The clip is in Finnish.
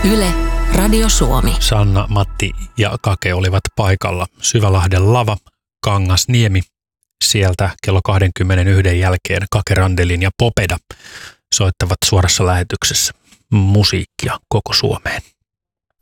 Yle, Radio Suomi. Sanna, Matti ja Kake olivat paikalla. Syvälahden lava, Kangasniemi. Sieltä kello 21 jälkeen Kake Randelin ja Popeda soittavat suorassa lähetyksessä musiikkia koko Suomeen.